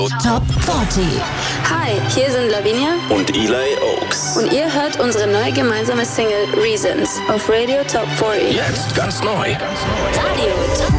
Top 40. Hi, hier sind Lavinia und Eli Oaks. Und ihr hört unsere neue gemeinsame Single Reasons auf Radio Top 40. Jetzt ganz neu. Radio Top